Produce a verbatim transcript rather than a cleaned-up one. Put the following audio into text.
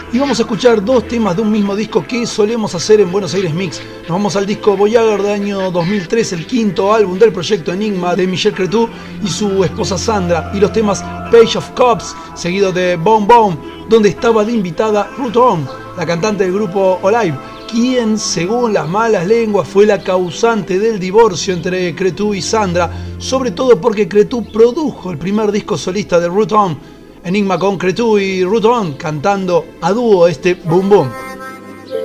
Y vamos a escuchar dos temas de un mismo disco que solemos hacer en Buenos Aires Mix. Nos vamos al disco Voyager del año dos mil tres, el quinto álbum del proyecto Enigma de Michel Cretu y su esposa Sandra, y los temas Page of Cups, seguido de Boom Boom, donde estaba de invitada Ruth Orm, la cantante del grupo Olive, quien, según las malas lenguas, fue la causante del divorcio entre Cretu y Sandra, sobre todo porque Cretu produjo el primer disco solista de Ruth Orm. Enigma con Cretu y Ruth Orm cantando a dúo este Boom Boom.